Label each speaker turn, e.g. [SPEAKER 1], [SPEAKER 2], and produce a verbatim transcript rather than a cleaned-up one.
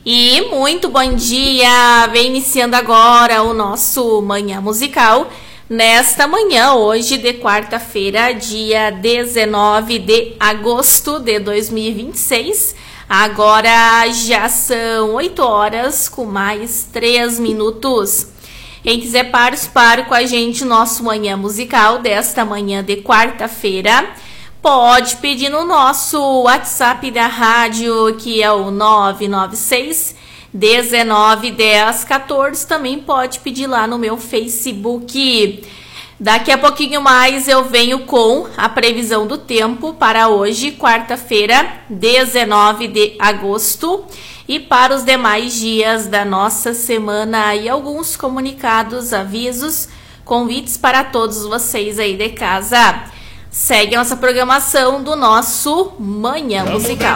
[SPEAKER 1] E muito bom dia! Vem iniciando agora o nosso Manhã Musical. Nesta manhã, hoje de quarta-feira, dia dezenove de agosto de dois mil e vinte e seis. Agora já são oito horas com mais três minutos. Quem quiser participar com a gente, nosso Manhã Musical desta manhã de quarta-feira, pode pedir no nosso WhatsApp da rádio, que é o nove nove seis, dezenove, dez, quatorze. Também pode pedir lá no meu Facebook. Daqui a pouquinho mais eu venho com a previsão do tempo para hoje, quarta-feira, dezenove de agosto, e para os demais dias da nossa semana, e alguns comunicados, avisos, convites para todos vocês aí de casa. Segue a nossa programação do nosso Manhã Musical.